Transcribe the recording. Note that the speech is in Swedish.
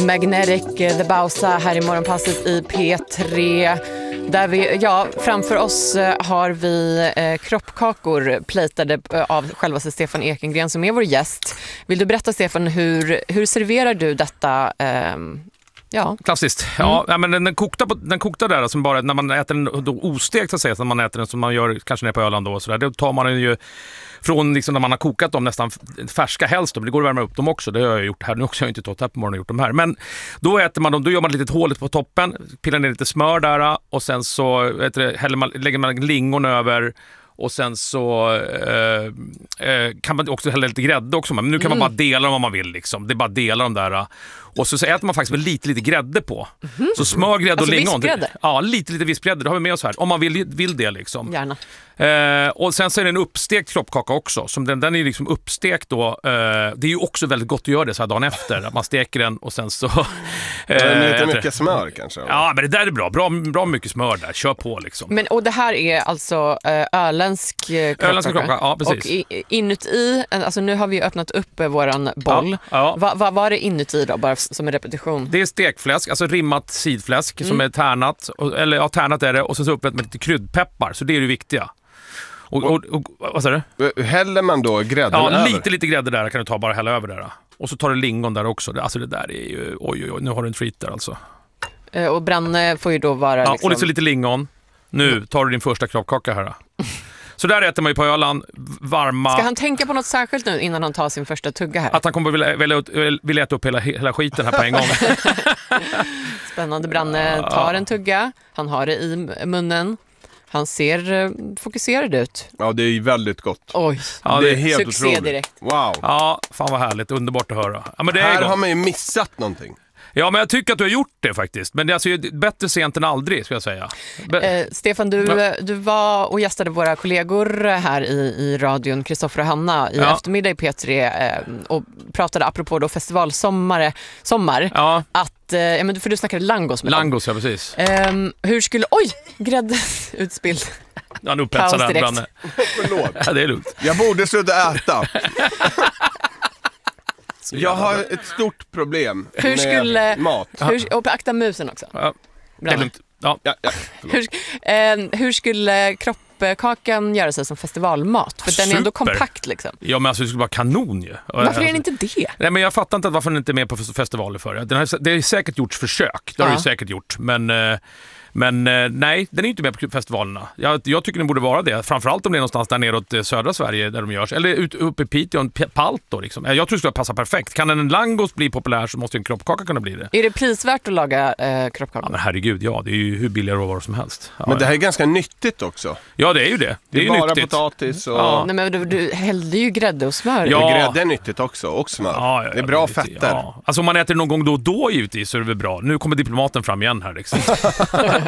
Magnetic The Bausa här i morgonpasset i P3. Där vi, framför oss har vi kroppkakor plejtade av självaste Stefan Ekengren som är vår gäst. Vill du berätta, Stefan, hur serverar du detta? Ja. Klassiskt. Ja, men den kokta där som bara när man äter den då ostekt så att säga, så man äter den som man gör kanske ner på Öland då, så där. Då tar man den ju från liksom när man har kokat dem nästan färska helst, men det går att värma upp dem också. Det har jag gjort här nu också. Jag har inte tagit här på morgonen och gjort dem här. Men då äter man dem, då gör man ett litet hål på toppen, pillar ner lite smör där och sen så lägger man lingon över. Och sen så kan man också hälla lite grädde också. Men nu kan man bara dela dem om man vill liksom. Det är bara dela dem där. Och så äter man faktiskt med lite grädde på. Så smör, grädde och lingon. Vispgrädde? Ja, lite vispgrädde. Det har vi med oss här. Om man vill det liksom. Gärna. Och sen så är det en uppstekt kroppkaka också. Som den är liksom uppstekt då. Det är ju också väldigt gott att göra det så här dagen efter. Att man steker den och sen så... lite mycket smör kanske. Ja, men det där är bra mycket smör där. Kör på liksom. Men, och det här är alltså öländsk kroppkaka. Ja, precis. Och inuti, alltså nu har vi öppnat upp våran boll. Ja. Vad var det inuti då, bara som en repetition? Det är stekfläsk, alltså rimmat sidfläsk som är tärnat. Tärnat är det. Och så upprätt med lite kryddpeppar. Så det är det viktiga. Och vad sa du? Häller man då grädden över? Ja, lite grädde där kan du ta, bara hälla över där. Och så tar du lingon där också. Alltså det där är ju, oj, nu har du en treat där alltså. Och brann får ju då vara liksom... och lite lingon. Nu tar du din första kroppkaka här. Så där äter man ju på Öland, varma... Ska han tänka på något särskilt nu innan han tar sin första tugga här? Att han kommer vilja äta upp hela skiten här på en gång. Spännande. Branne tar en tugga, han har det i munnen. Han ser fokuserad ut. Ja, det är väldigt gott. Oj, ja, det är helt succé otroligt. Direkt. Wow. Ja, fan vad härligt, underbart att höra. Ja, men det här är har man ju missat någonting. Ja, men jag tycker att du har gjort det faktiskt. Men det är alltså bättre sent än aldrig, ska jag säga. Stefan, du var och gästade våra kollegor här i radion, Kristoffer och Hanna, i eftermiddag i P3 och pratade apropå då festivalsommar att, men för du snackade langos med langos, ja precis. Hur skulle, grädde utspill. Han upphetsade den branne. Förlåt. Ja, det är lugnt. Jag borde sluta äta. Jag har ett stort problem med mat. Och akta musen också. Ja, det är lugnt. Ja. Hur skulle kroppkakan göra sig som festivalmat? För den är ändå kompakt liksom. Ja, men alltså det skulle vara kanon ju. Varför är den inte det? Nej, men jag fattar inte varför den inte är med på festivaler förr. Det är säkert gjorts försök. Det har det säkert gjort. Men nej, den är inte med på festivalerna. Jag tycker den borde vara det. Framförallt om det är någonstans där neråt södra Sverige där de görs. Eller uppe i Piteå, en palt då liksom. Jag tror det skulle passa perfekt. Kan en langos bli populär så måste en kroppkaka kunna bli det. Är det prisvärt att laga kroppkaka? Ja, men herregud, ja. Det är ju hur billiga råvaror som helst. Ja, men det här är ganska nyttigt också. Ja, det är ju det. Det är ju bara nyttigt. potatis och... Ja. Nej, men du hällde ju grädde och smör. Ja. Grädde är nyttigt också, och smör. Ja, det är bra fetter. Ja. Alltså om man äter någon gång då givetvis så är det väl bra. Nu kommer diplomaten fram igen här liksom.